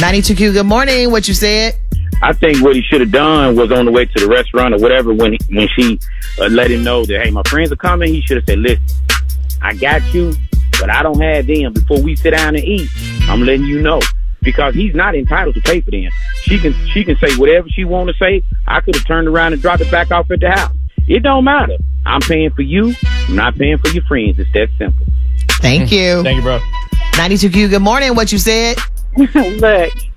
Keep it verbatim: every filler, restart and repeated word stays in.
ninety-two Q, good morning. What you said? I think what he should have done was on the way to the restaurant or whatever when he, when she uh, let him know that, hey, my friends are coming. He should have said, listen, I got you, but I don't have them. Before we sit down and eat, I'm letting you know. Because he's not entitled to pay for them. She can she can say whatever she want to say. I could have turned around and dropped it back off at the house. It don't matter. I'm paying for you. I'm not paying for your friends. It's that simple. Thank you. Thank you, bro. ninety-two Q, good morning. What you said? Look,